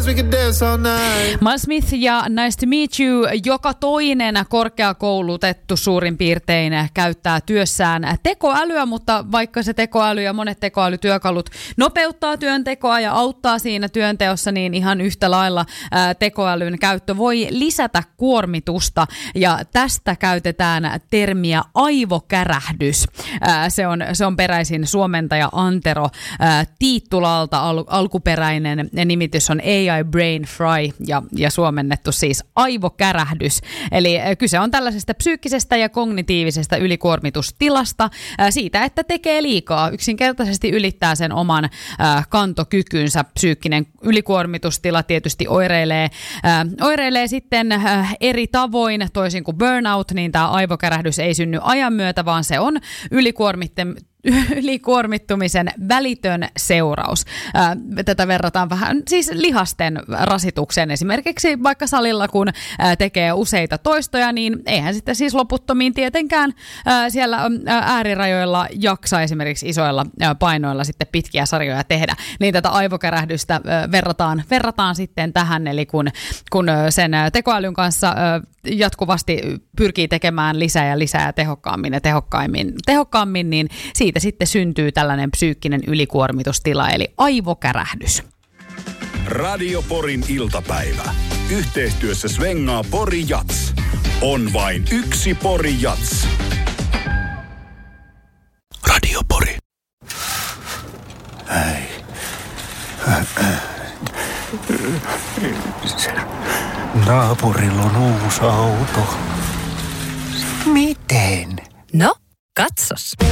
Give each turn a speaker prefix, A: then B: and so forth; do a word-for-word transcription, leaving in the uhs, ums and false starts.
A: Miles Smith ja Nice to Meet You. Joka toinen korkeakoulutettu suurin piirtein käyttää työssään tekoälyä, mutta vaikka se tekoäly ja monet tekoälytyökalut nopeuttaa työntekoa ja auttaa siinä työnteossa, niin ihan yhtä lailla ää, tekoälyn käyttö voi lisätä kuormitusta, ja tästä käytetään termiä aivokärähdys. Ää, se, on, se on peräisin suomentaja Antero ää, Tiittulalta, al, alkuperäinen nimitys on A I Brain Fry ja, ja suomennettu siis aivokärähdys. Eli kyse on tällaisesta psyykkisestä ja kognitiivisesta ylikuormitustilasta, ää, siitä, että tekee liikaa, yksinkertaisesti ylittää sen oman ää, kantokykynsä. Psyykkinen ylikuormitustila tietysti oireilee, ää, oireilee sitten ää, eri tavoin, toisin kuin burnout, niin tämä aivokärähdys ei synny ajan myötä, vaan se on ylikuormittaminen ylikuormittumisen välitön seuraus. Ää, tätä verrataan vähän siis lihasten rasitukseen. Esimerkiksi vaikka salilla, kun ää, tekee useita toistoja, niin eihän sitten siis loputtomiin tietenkään ää, siellä ää, äärirajoilla jaksa esimerkiksi isoilla ää, painoilla sitten pitkiä sarjoja tehdä. Niin tätä aivokärähdystä ää, verrataan, verrataan sitten tähän, eli kun, kun sen tekoälyn kanssa ää, jatkuvasti pyrkii tekemään lisää ja lisää ja tehokkaammin ja tehokkaammin, tehokkaammin, niin siitä sitten syntyy tällainen psyykkinen ylikuormitustila, eli aivokärähdys.
B: Radio Porin iltapäivä. Yhteistyössä Svengaa Pori Jats. On vain yksi Pori Jats. Radio Pori.
C: Ei. Naapurilla on uusi auto. Miten?
D: No, katsos.